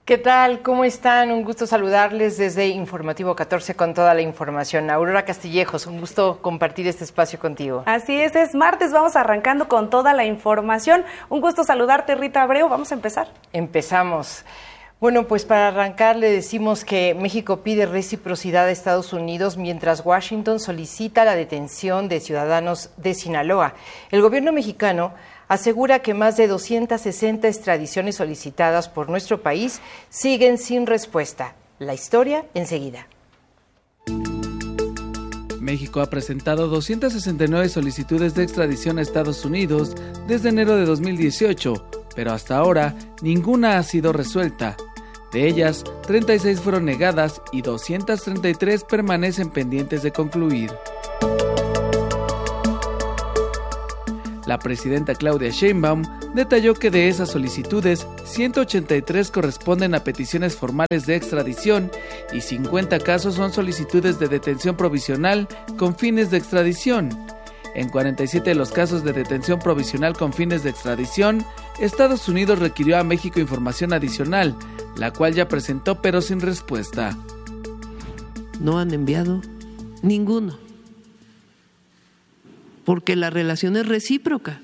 ¿Qué tal? ¿Cómo están? Un gusto saludarles desde Informativo 14 con toda la información. Aurora Castillejos, un gusto compartir este espacio contigo. Así es martes, vamos arrancando con toda la información. Un gusto saludarte, Rita Abreu. Vamos a empezar. Empezamos. Bueno, pues para arrancar le decimos que México pide reciprocidad a Estados Unidos mientras Washington solicita la detención de ciudadanos de Sinaloa. El gobierno mexicano asegura que más de 260 extradiciones solicitadas por nuestro país siguen sin respuesta. La historia enseguida. México ha presentado 269 solicitudes de extradición a Estados Unidos desde enero de 2018, pero hasta ahora ninguna ha sido resuelta. De ellas, 36 fueron negadas y 233 permanecen pendientes de concluir. La presidenta Claudia Sheinbaum detalló que de esas solicitudes, 183 corresponden a peticiones formales de extradición y 50 casos son solicitudes de detención provisional con fines de extradición. En 47 de los casos de detención provisional con fines de extradición, Estados Unidos requirió a México información adicional, la cual ya presentó pero sin respuesta. No han enviado ninguno, porque la relación es recíproca.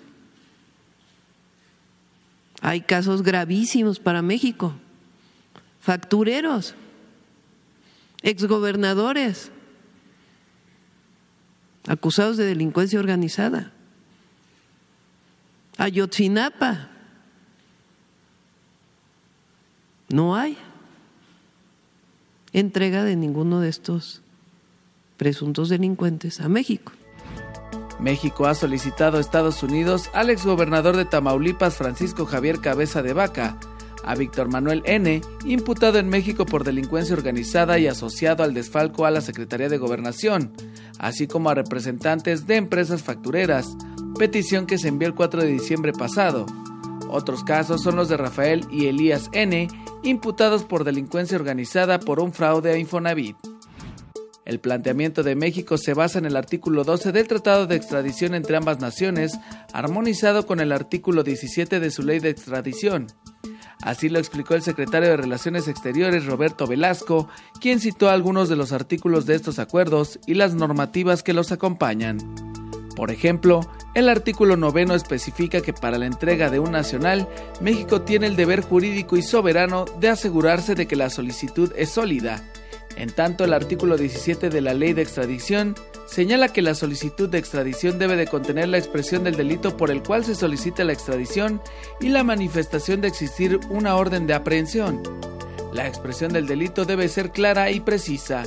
Hay casos gravísimos para México, factureros, exgobernadores, acusados de delincuencia organizada, Ayotzinapa. No hay entrega de ninguno de estos presuntos delincuentes a México. México ha solicitado a Estados Unidos al exgobernador de Tamaulipas, Francisco Javier Cabeza de Vaca, a Víctor Manuel N., imputado en México por delincuencia organizada y asociado al desfalco a la Secretaría de Gobernación, así como a representantes de empresas factureras, petición que se envió el 4 de diciembre pasado. Otros casos son los de Rafael y Elías N., imputados por delincuencia organizada por un fraude a Infonavit. El planteamiento de México se basa en el artículo 12 del Tratado de Extradición entre ambas naciones, armonizado con el artículo 17 de su ley de extradición. Así lo explicó el secretario de Relaciones Exteriores, Roberto Velasco, quien citó algunos de los artículos de estos acuerdos y las normativas que los acompañan. Por ejemplo, el artículo 9 especifica que para la entrega de un nacional, México tiene el deber jurídico y soberano de asegurarse de que la solicitud es sólida. En tanto, el artículo 17 de la Ley de Extradición señala que la solicitud de extradición debe de contener la expresión del delito por el cual se solicita la extradición y la manifestación de existir una orden de aprehensión. La expresión del delito debe ser clara y precisa.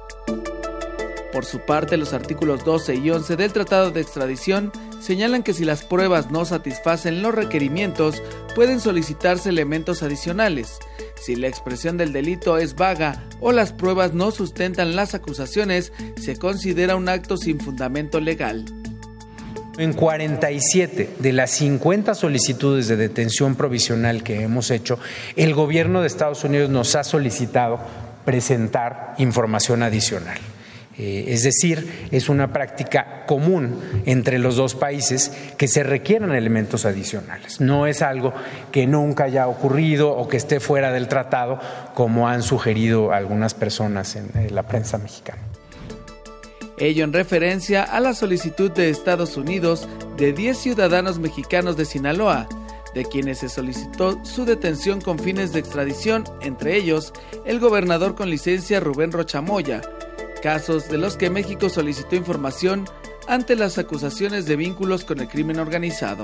Por su parte, los artículos 12 y 11 del Tratado de Extradición señalan que si las pruebas no satisfacen los requerimientos, pueden solicitarse elementos adicionales. Si la expresión del delito es vaga o las pruebas no sustentan las acusaciones, se considera un acto sin fundamento legal. En 47 de las 50 solicitudes de detención provisional que hemos hecho, el gobierno de Estados Unidos nos ha solicitado presentar información adicional. Es decir, es una práctica común entre los dos países que se requieran elementos adicionales. No es algo que nunca haya ocurrido o que esté fuera del tratado, como han sugerido algunas personas en la prensa mexicana. Ello en referencia a la solicitud de Estados Unidos de 10 ciudadanos mexicanos de Sinaloa, de quienes se solicitó su detención con fines de extradición, entre ellos el gobernador con licencia Rubén Rocha Moya, casos de los que México solicitó información ante las acusaciones de vínculos con el crimen organizado.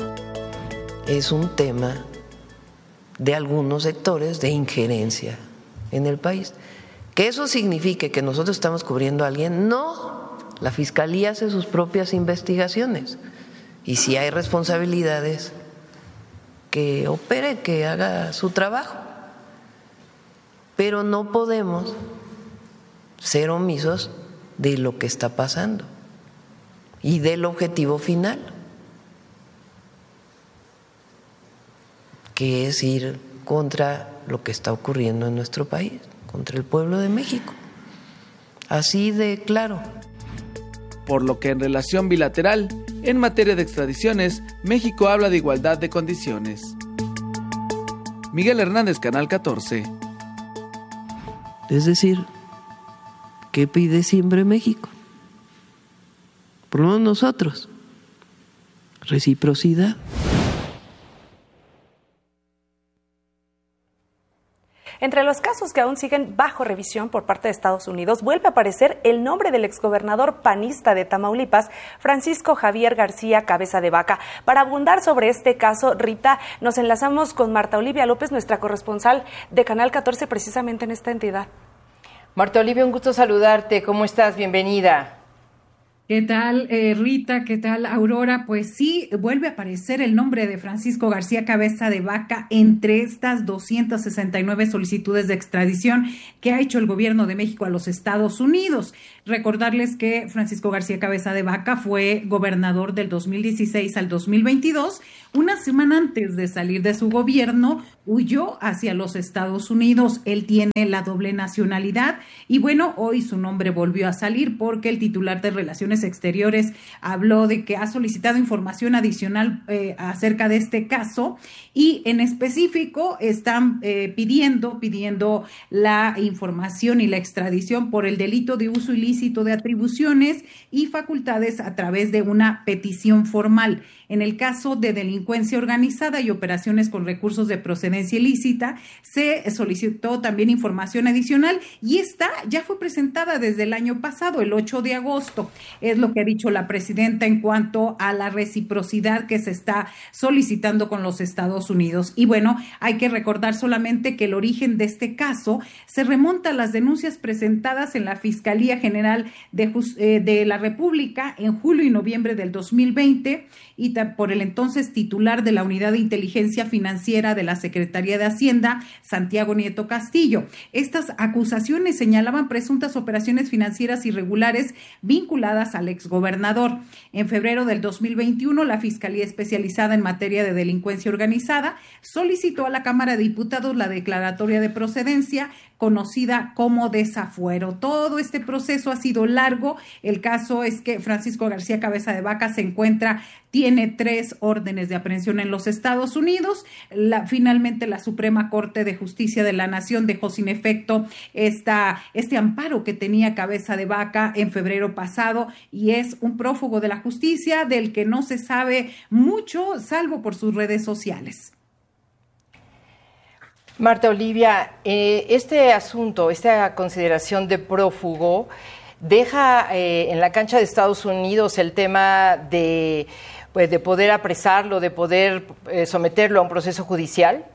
Es un tema de algunos sectores de injerencia en el país. ¿Que eso signifique que nosotros estamos cubriendo a alguien? No, la Fiscalía hace sus propias investigaciones y si hay responsabilidades, que opere, que haga su trabajo, pero no podemos ser omisos de lo que está pasando y del objetivo final, que es ir contra lo que está ocurriendo en nuestro país, contra el pueblo de México. Así de claro. Por lo que en relación bilateral, en materia de extradiciones, México habla de igualdad de condiciones. Miguel Hernández, Canal 14. Es decir, ¿qué pide siempre México? Por lo menos nosotros. Reciprocidad. Entre los casos que aún siguen bajo revisión por parte de Estados Unidos, vuelve a aparecer el nombre del exgobernador panista de Tamaulipas, Francisco Javier García Cabeza de Vaca. Para abundar sobre este caso, Rita, nos enlazamos con Marta Olivia López, nuestra corresponsal de Canal 14, precisamente en esta entidad. Marta Olivia, un gusto saludarte. ¿Cómo estás? Bienvenida. ¿Qué tal, Rita? ¿Qué tal, Aurora? Pues sí, vuelve a aparecer el nombre de Francisco García Cabeza de Vaca entre estas 269 solicitudes de extradición que ha hecho el gobierno de México a los Estados Unidos. Recordarles que Francisco García Cabeza de Vaca fue gobernador del 2016 al 2022. Una semana antes de salir de su gobierno, huyó hacia los Estados Unidos. Él tiene la doble nacionalidad y bueno, hoy su nombre volvió a salir porque el titular de Relaciones Exteriores habló de que ha solicitado información adicional acerca de este caso y en específico están pidiendo la información y la extradición por el delito de uso ilícito de atribuciones y facultades a través de una petición formal. En el caso de delincuencia organizada y operaciones con recursos de procedencia ilícita, se solicitó también información adicional y esta ya fue presentada desde el año pasado, el 8 de agosto. Es lo que ha dicho la presidenta en cuanto a la reciprocidad que se está solicitando con los Estados Unidos. Y bueno, hay que recordar solamente que el origen de este caso se remonta a las denuncias presentadas en la Fiscalía General de la República en julio y noviembre del 2020 y por el entonces titular de la Unidad de Inteligencia Financiera de la Secretaría de Hacienda, Santiago Nieto Castillo. Estas acusaciones señalaban presuntas operaciones financieras irregulares vinculadas al exgobernador. En febrero del 2021, la Fiscalía Especializada en Materia de Delincuencia Organizada solicitó a la Cámara de Diputados la declaratoria de procedencia conocida como desafuero. Todo este proceso ha sido largo. El caso es que Francisco García Cabeza de Vaca tiene 3 órdenes de aprehensión en los Estados Unidos. Finalmente, la Suprema Corte de Justicia de la Nación dejó sin efecto este amparo que tenía Cabeza de Vaca en febrero pasado y es un prófugo de la justicia del que no se sabe mucho, salvo por sus redes sociales. Marta Olivia, este asunto, esta consideración de prófugo, deja en la cancha de Estados Unidos el tema de poder apresarlo, de poder someterlo a un proceso judicial.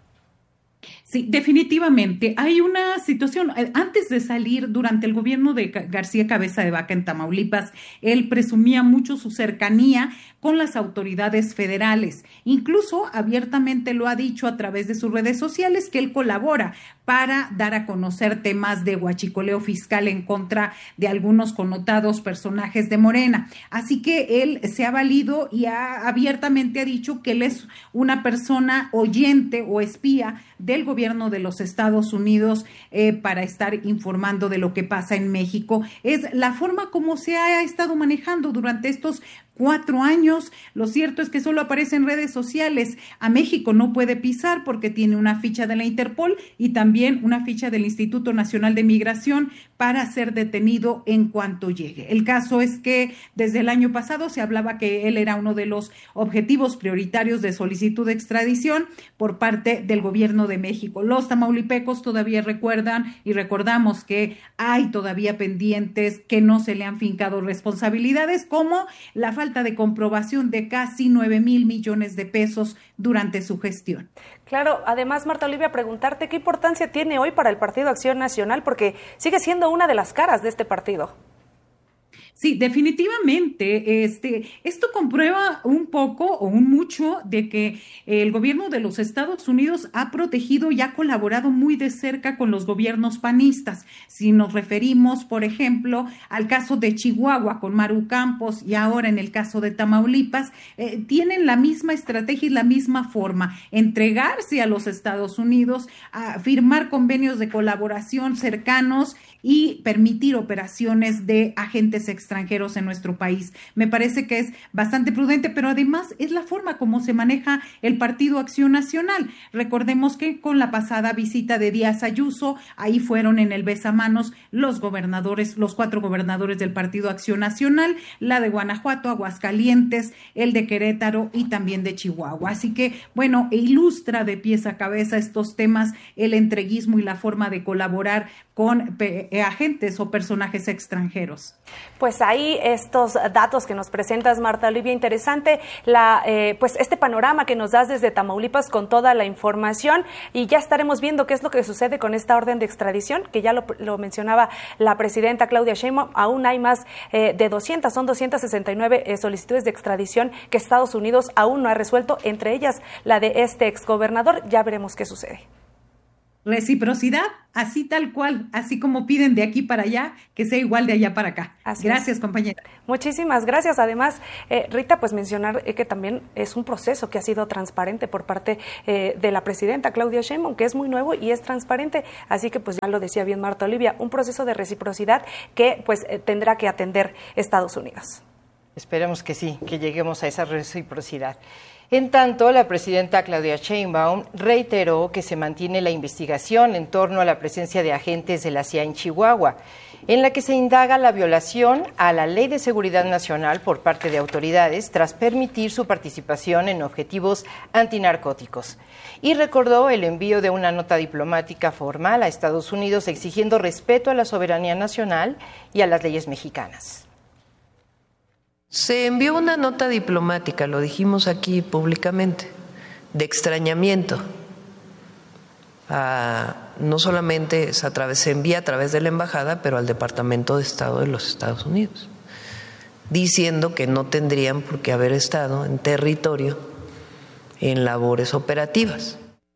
Sí, definitivamente. Hay una situación, antes de salir, durante el gobierno de García Cabeza de Vaca en Tamaulipas, él presumía mucho su cercanía con las autoridades federales. Incluso abiertamente lo ha dicho a través de sus redes sociales que él colabora para dar a conocer temas de huachicoleo fiscal en contra de algunos connotados personajes de Morena. Así que él se ha valido y abiertamente ha dicho que él es una persona oyente o espía del gobierno de los Estados Unidos para estar informando de lo que pasa en México. Es la forma como se ha estado manejando durante estos 4 años. Lo cierto es que solo aparece en redes sociales. A México no puede pisar porque tiene una ficha de la Interpol y también una ficha del Instituto Nacional de Migración para ser detenido en cuanto llegue. El caso es que desde el año pasado se hablaba que él era uno de los objetivos prioritarios de solicitud de extradición por parte del gobierno de México. Los tamaulipecos todavía recuerdan y recordamos que hay todavía pendientes que no se le han fincado responsabilidades, como la falta de comprobación de casi 9,000 millones de pesos durante su gestión. Claro, además, Marta Olivia, preguntarte qué importancia tiene hoy para el Partido Acción Nacional, porque sigue siendo una de las caras de este partido. Sí, definitivamente. Esto comprueba un poco o un mucho de que el gobierno de los Estados Unidos ha protegido y ha colaborado muy de cerca con los gobiernos panistas. Si nos referimos, por ejemplo, al caso de Chihuahua con Maru Campos y ahora en el caso de Tamaulipas, tienen la misma estrategia y la misma forma, entregarse a los Estados Unidos, a firmar convenios de colaboración cercanos y permitir operaciones de agentes extranjeros extranjeros en nuestro país. Me parece que es bastante prudente, pero además es la forma como se maneja el Partido Acción Nacional. Recordemos que con la pasada visita de Díaz Ayuso, ahí fueron en el besamanos los 4 gobernadores del Partido Acción Nacional, la de Guanajuato, Aguascalientes, el de Querétaro y también de Chihuahua. Así que, bueno, ilustra de pies a cabeza estos temas, el entreguismo y la forma de colaborar con agentes o personajes extranjeros. Pues ahí estos datos que nos presentas, Marta Olivia, interesante pues este panorama que nos das desde Tamaulipas con toda la información, y ya estaremos viendo qué es lo que sucede con esta orden de extradición, que ya lo mencionaba la presidenta Claudia Sheinbaum. Aún hay más de 200, son 269 solicitudes de extradición que Estados Unidos aún no ha resuelto, entre ellas la de este exgobernador. Ya veremos qué sucede. Reciprocidad, así tal cual, así como piden de aquí para allá, que sea igual de allá para acá. Gracias, compañera. Muchísimas gracias. Además, Rita, pues mencionar que también es un proceso que ha sido transparente por parte de la presidenta Claudia Sheinbaum, que es muy nuevo y es transparente. Así que, pues ya lo decía bien Marta Olivia, un proceso de reciprocidad que pues tendrá que atender Estados Unidos. Esperemos que sí, que lleguemos a esa reciprocidad. En tanto, la presidenta Claudia Sheinbaum reiteró que se mantiene la investigación en torno a la presencia de agentes de la CIA en Chihuahua, en la que se indaga la violación a la Ley de Seguridad Nacional por parte de autoridades tras permitir su participación en objetivos antinarcóticos. Y recordó el envío de una nota diplomática formal a Estados Unidos exigiendo respeto a la soberanía nacional y a las leyes mexicanas. Se envió una nota diplomática, lo dijimos aquí públicamente, de extrañamiento. No solamente se envía a través de la embajada, pero al Departamento de Estado de los Estados Unidos, diciendo que no tendrían por qué haber estado en territorio en labores operativas.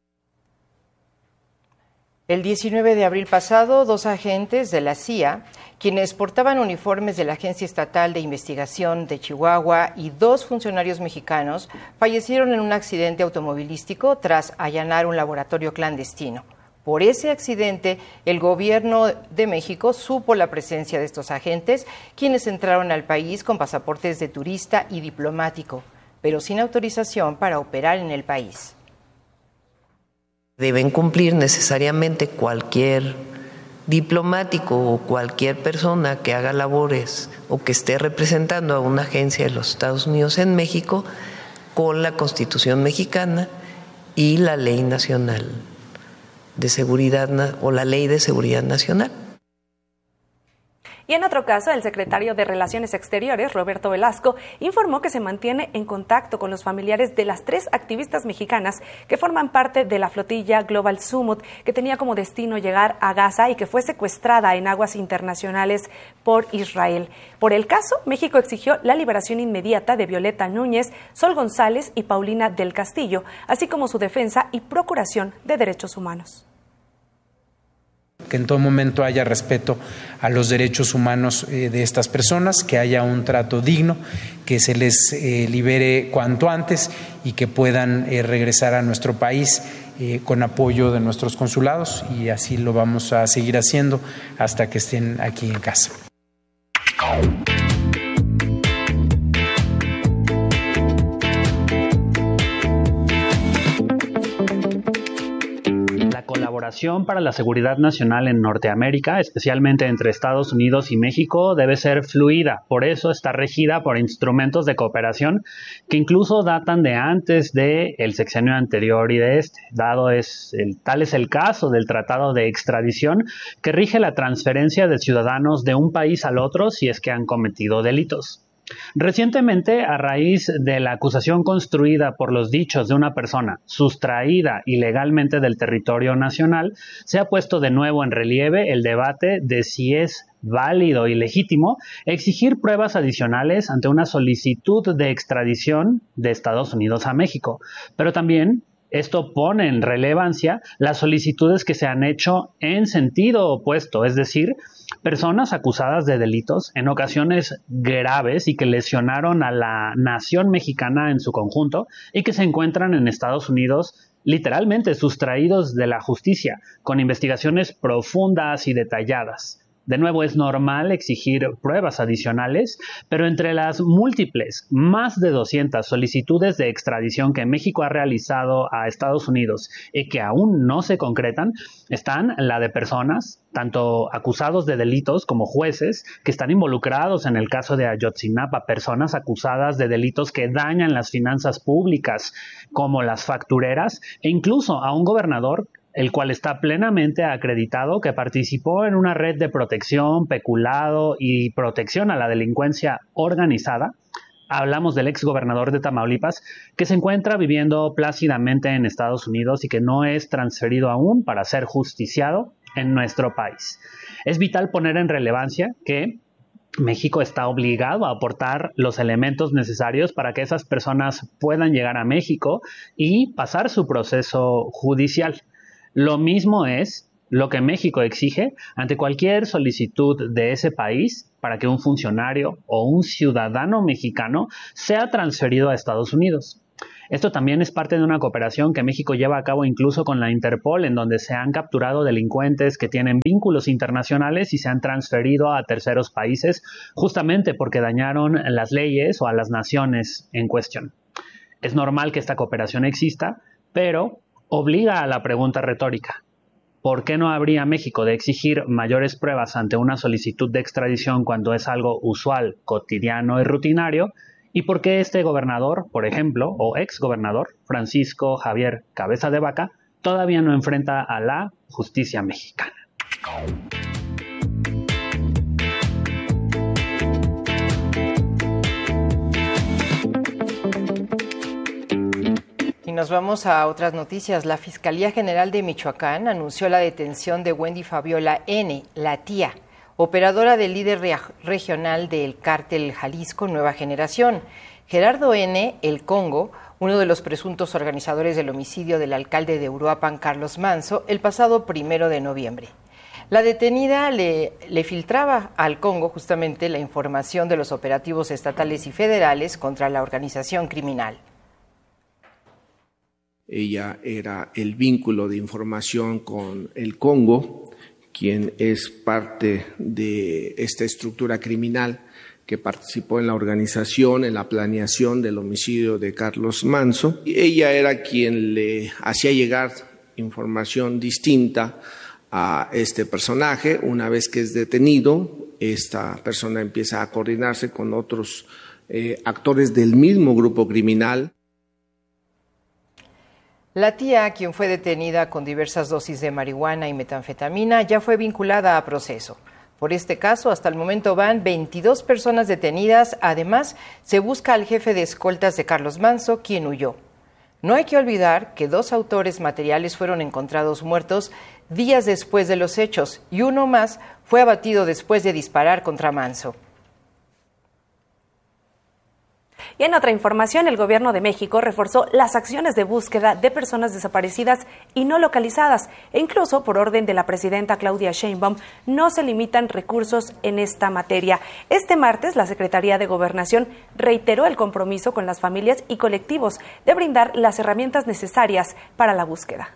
El 19 de abril pasado, 2 agentes de la CIA, quienes portaban uniformes de la Agencia Estatal de Investigación de Chihuahua, y 2 funcionarios mexicanos fallecieron en un accidente automovilístico tras allanar un laboratorio clandestino. Por ese accidente, el gobierno de México supo la presencia de estos agentes, quienes entraron al país con pasaportes de turista y diplomático, pero sin autorización para operar en el país. Deben cumplir necesariamente cualquier diplomático o cualquier persona que haga labores o que esté representando a una agencia de los Estados Unidos en México con la Constitución mexicana y la Ley Nacional de Seguridad o la Ley de Seguridad Nacional. Y en otro caso, el secretario de Relaciones Exteriores, Roberto Velasco, informó que se mantiene en contacto con los familiares de las 3 activistas mexicanas que forman parte de la flotilla Global Summit, que tenía como destino llegar a Gaza y que fue secuestrada en aguas internacionales por Israel. Por el caso, México exigió la liberación inmediata de Violeta Núñez, Sol González y Paulina del Castillo, así como su defensa y procuración de derechos humanos. Que en todo momento haya respeto a los derechos humanos de estas personas, que haya un trato digno, que se les libere cuanto antes y que puedan regresar a nuestro país con apoyo de nuestros consulados, y así lo vamos a seguir haciendo hasta que estén aquí en casa. Colaboración para la seguridad nacional en Norteamérica, especialmente entre Estados Unidos y México, debe ser fluida. Por eso está regida por instrumentos de cooperación que incluso datan de antes del sexenio anterior y de este. Tal es el caso del Tratado de Extradición, que rige la transferencia de ciudadanos de un país al otro si es que han cometido delitos. Recientemente, a raíz de la acusación construida por los dichos de una persona sustraída ilegalmente del territorio nacional, se ha puesto de nuevo en relieve el debate de si es válido y legítimo exigir pruebas adicionales ante una solicitud de extradición de Estados Unidos a México. Pero también esto pone en relevancia las solicitudes que se han hecho en sentido opuesto, es decir, personas acusadas de delitos en ocasiones graves y que lesionaron a la nación mexicana en su conjunto y que se encuentran en Estados Unidos literalmente sustraídos de la justicia, con investigaciones profundas y detalladas. De nuevo, es normal exigir pruebas adicionales, pero entre las múltiples, más de 200 solicitudes de extradición que México ha realizado a Estados Unidos y que aún no se concretan, están la de personas, tanto acusados de delitos como jueces, que están involucrados en el caso de Ayotzinapa, personas acusadas de delitos que dañan las finanzas públicas, como las factureras, e incluso a un gobernador el cual está plenamente acreditado que participó en una red de protección, peculado y protección a la delincuencia organizada. Hablamos del exgobernador de Tamaulipas, que se encuentra viviendo plácidamente en Estados Unidos y que no es transferido aún para ser justiciado en nuestro país. Es vital poner en relevancia que México está obligado a aportar los elementos necesarios para que esas personas puedan llegar a México y pasar su proceso judicial. Lo mismo es lo que México exige ante cualquier solicitud de ese país para que un funcionario o un ciudadano mexicano sea transferido a Estados Unidos. Esto también es parte de una cooperación que México lleva a cabo incluso con la Interpol, en donde se han capturado delincuentes que tienen vínculos internacionales y se han transferido a terceros países justamente porque dañaron las leyes o a las naciones en cuestión. Es normal que esta cooperación exista, pero obliga a la pregunta retórica. ¿Por qué no habría México de exigir mayores pruebas ante una solicitud de extradición cuando es algo usual, cotidiano y rutinario? ¿Y por qué este gobernador, por ejemplo, o exgobernador, Francisco Javier Cabeza de Vaca, todavía no enfrenta a la justicia mexicana? Nos vamos a otras noticias. La Fiscalía General de Michoacán anunció la detención de Wendy Fabiola N., la tía, operadora del líder regional del cártel Jalisco Nueva Generación. Gerardo N., el Congo, uno de los presuntos organizadores del homicidio del alcalde de Uruapan, Carlos Manso, el pasado 1 de noviembre. La detenida le filtraba al Congo justamente la información de los operativos estatales y federales contra la organización criminal. Ella era el vínculo de información con el Congo, quien es parte de esta estructura criminal que participó en la organización, en la planeación del homicidio de Carlos Manso. Y ella era quien le hacía llegar información distinta a este personaje. Una vez que es detenido, esta persona empieza a coordinarse con otros actores del mismo grupo criminal. La tía, quien fue detenida con diversas dosis de marihuana y metanfetamina, ya fue vinculada a proceso. Por este caso, hasta el momento van 22 personas detenidas. Además, se busca al jefe de escoltas de Carlos Manso, quien huyó. No hay que olvidar que 2 autores materiales fueron encontrados muertos días después de los hechos y uno más fue abatido después de disparar contra Manso. Y en otra información, el Gobierno de México reforzó las acciones de búsqueda de personas desaparecidas y no localizadas, e incluso por orden de la presidenta Claudia Sheinbaum, no se limitan recursos en esta materia. Este martes, la Secretaría de Gobernación reiteró el compromiso con las familias y colectivos de brindar las herramientas necesarias para la búsqueda.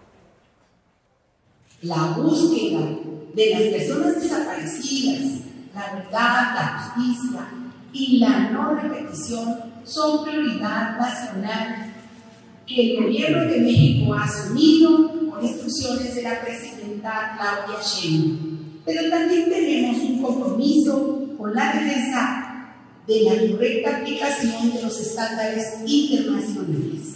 La búsqueda de las personas desaparecidas, la verdad, la justicia y la no repetición son prioridad nacional que el Gobierno de México ha asumido con instrucciones de la presidenta Claudia Sheinbaum. Pero también tenemos un compromiso con la defensa de la correcta aplicación de los estándares internacionales.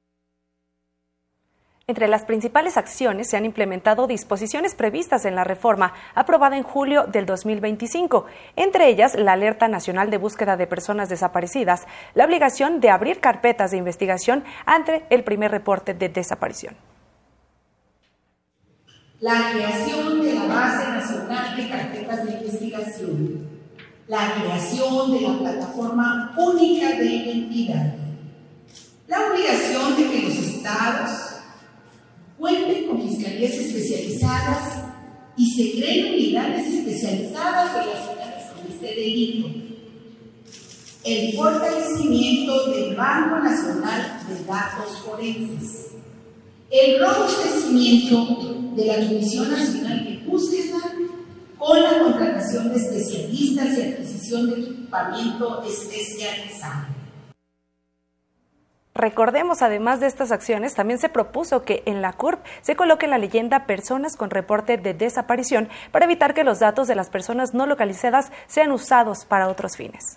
Entre las principales acciones se han implementado disposiciones previstas en la reforma aprobada en julio del 2025, entre ellas la Alerta Nacional de Búsqueda de Personas Desaparecidas, la obligación de abrir carpetas de investigación ante el primer reporte de desaparición. La creación de la Base Nacional de Carpetas de Investigación, la creación de la Plataforma Única de Identidad, la obligación de que los estados cuenten con fiscalías especializadas y se creen unidades especializadas relacionadas con este delito. El fortalecimiento del Banco Nacional de Datos Forenses. El robustecimiento de la Comisión Nacional de Búsqueda con la contratación de especialistas y adquisición de equipamiento especializado. Recordemos, además de estas acciones, también se propuso que en la CURP se coloque en la leyenda personas con reporte de desaparición para evitar que los datos de las personas no localizadas sean usados para otros fines.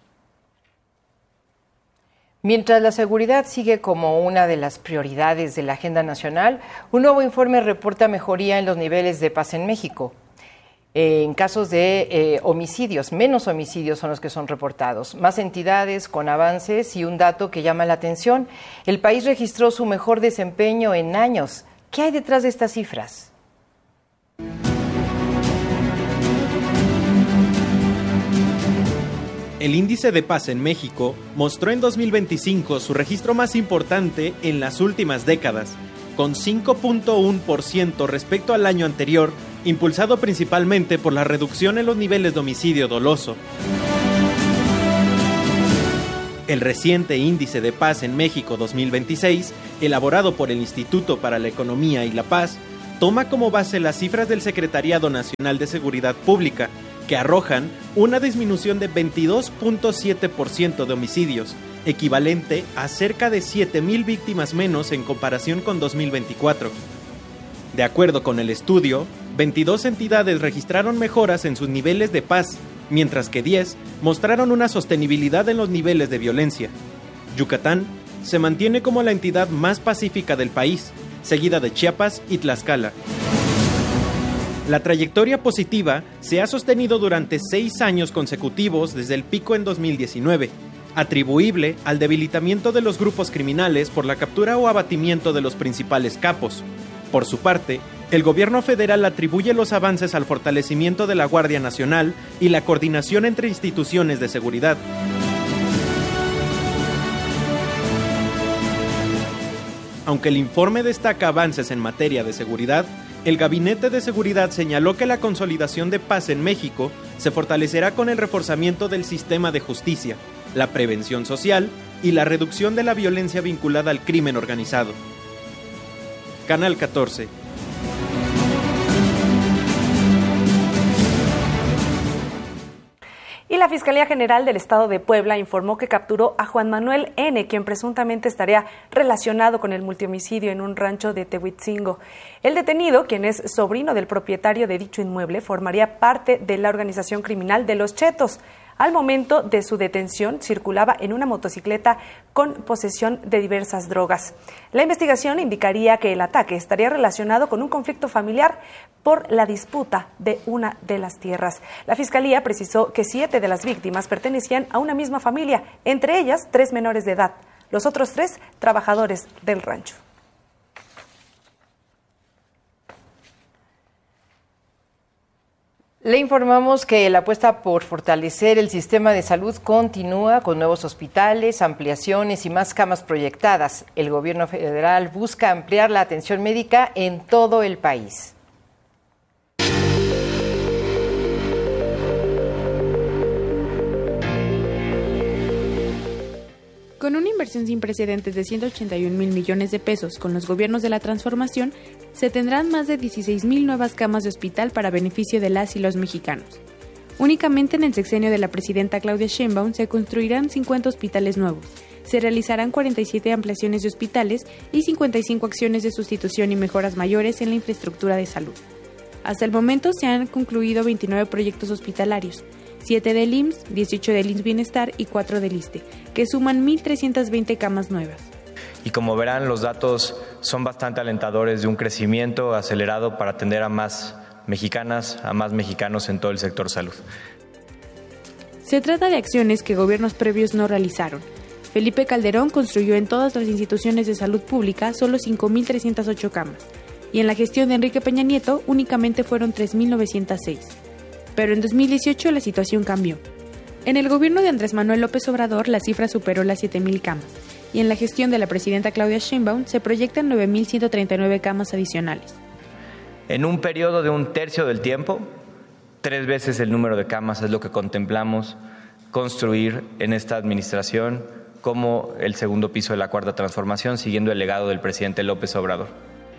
Mientras la seguridad sigue como una de las prioridades de la agenda nacional, un nuevo informe reporta mejoría en los niveles de paz en México. En casos de homicidios, menos homicidios son los que son reportados, más entidades con avances y un dato que llama la atención. El país registró su mejor desempeño en años. ¿Qué hay detrás de estas cifras? El índice de paz en México mostró en 2025 su registro más importante en las últimas décadas, con 5.1% respecto al año anterior, impulsado principalmente por la reducción en los niveles de homicidio doloso. El reciente Índice de Paz en México 2026, elaborado por el Instituto para la Economía y la Paz, toma como base las cifras del Secretariado Nacional de Seguridad Pública, que arrojan una disminución de 22.7% de homicidios, equivalente a cerca de 7,000 víctimas menos en comparación con 2024. De acuerdo con el estudio, 22 entidades registraron mejoras en sus niveles de paz, mientras que 10 mostraron una sostenibilidad en los niveles de violencia. Yucatán se mantiene como la entidad más pacífica del país, seguida de Chiapas y Tlaxcala. La trayectoria positiva se ha sostenido durante 6 años consecutivos desde el pico en 2019, atribuible al debilitamiento de los grupos criminales por la captura o abatimiento de los principales capos. Por su parte, el gobierno federal atribuye los avances al fortalecimiento de la Guardia Nacional y la coordinación entre instituciones de seguridad. Aunque el informe destaca avances en materia de seguridad, el Gabinete de Seguridad señaló que la consolidación de paz en México se fortalecerá con el reforzamiento del sistema de justicia, la prevención social y la reducción de la violencia vinculada al crimen organizado. Canal 14. Y la Fiscalía General del Estado de Puebla informó que capturó a Juan Manuel N., quien presuntamente estaría relacionado con el multihomicidio en un rancho de Tehuitzingo. El detenido, quien es sobrino del propietario de dicho inmueble, formaría parte de la organización criminal de Los Chetos. Al momento de su detención, circulaba en una motocicleta con posesión de diversas drogas. La investigación indicaría que el ataque estaría relacionado con un conflicto familiar por la disputa de una de las tierras. La Fiscalía precisó que 7 de las víctimas pertenecían a una misma familia, entre ellas 3 menores de edad, los otros 3 trabajadores del rancho. Le informamos que la apuesta por fortalecer el sistema de salud continúa con nuevos hospitales, ampliaciones y más camas proyectadas. El gobierno federal busca ampliar la atención médica en todo el país. Con una inversión sin precedentes de 181,000 millones de pesos con los gobiernos de la transformación, se tendrán más de 16,000 nuevas camas de hospital para beneficio de las y los mexicanos. Únicamente en el sexenio de la presidenta Claudia Sheinbaum se construirán 50 hospitales nuevos, se realizarán 47 ampliaciones de hospitales y 55 acciones de sustitución y mejoras mayores en la infraestructura de salud. Hasta el momento se han concluido 29 proyectos hospitalarios, 7 del IMSS, 18 del IMSS Bienestar y 4 del ISSSTE, que suman 1,320 camas nuevas. Y como verán, los datos son bastante alentadores de un crecimiento acelerado para atender a más mexicanas, a más mexicanos en todo el sector salud. Se trata de acciones que gobiernos previos no realizaron. Felipe Calderón construyó en todas las instituciones de salud pública solo 5,308 camas, y en la gestión de Enrique Peña Nieto únicamente fueron 3,906. Pero en 2018 la situación cambió. En el gobierno de Andrés Manuel López Obrador la cifra superó las 7,000 camas, y en la gestión de la presidenta Claudia Sheinbaum se proyectan 9,139 camas adicionales. En un periodo de un tercio del tiempo, 3 veces el número de camas es lo que contemplamos construir en esta administración como el segundo piso de la Cuarta Transformación, siguiendo el legado del presidente López Obrador.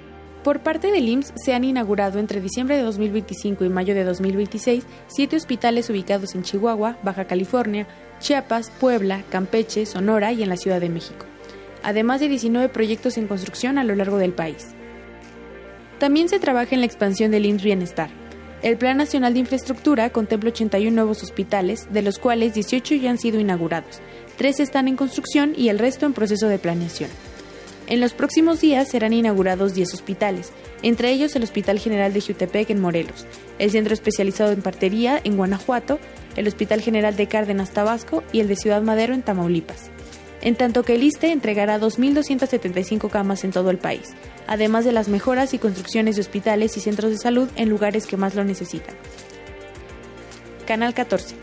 Por parte del IMSS se han inaugurado entre diciembre de 2025 y mayo de 2026 7 hospitales ubicados en Chihuahua, Baja California, Chiapas, Puebla, Campeche, Sonora y en la Ciudad de México, además de 19 proyectos en construcción a lo largo del país. También se trabaja en la expansión del IMSS Bienestar. El Plan Nacional de Infraestructura contempla 81 nuevos hospitales, de los cuales 18 ya han sido inaugurados, 3 están en construcción y el resto en proceso de planeación. En los próximos días serán inaugurados 10 hospitales, entre ellos el Hospital General de Jiutepec en Morelos, el Centro Especializado en Partería en Guanajuato, el Hospital General de Cárdenas, Tabasco y el de Ciudad Madero en Tamaulipas. En tanto que el ISSSTE entregará 2.275 camas en todo el país, además de las mejoras y construcciones de hospitales y centros de salud en lugares que más lo necesitan. Canal 14.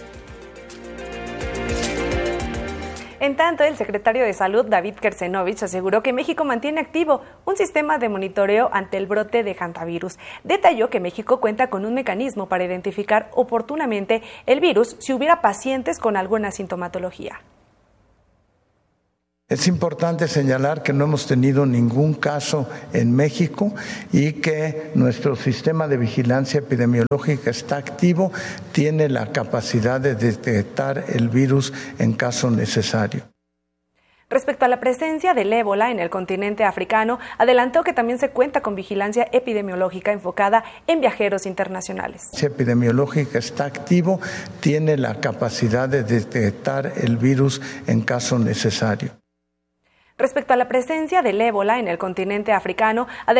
En tanto, el secretario de Salud, David Kersenovich, aseguró que México mantiene activo un sistema de monitoreo ante el brote de hantavirus. Detalló que México cuenta con un mecanismo para identificar oportunamente el virus si hubiera pacientes con alguna sintomatología. Es importante señalar que no hemos tenido ningún caso en México y que nuestro sistema de vigilancia epidemiológica está activo, tiene la capacidad de detectar el virus en caso necesario. Respecto a la presencia del ébola en el continente africano, adelantó que también se cuenta con vigilancia epidemiológica enfocada en viajeros internacionales. La epidemiológica está activo, tiene la capacidad de detectar el virus en caso necesario. Respecto a la presencia del ébola en el continente africano,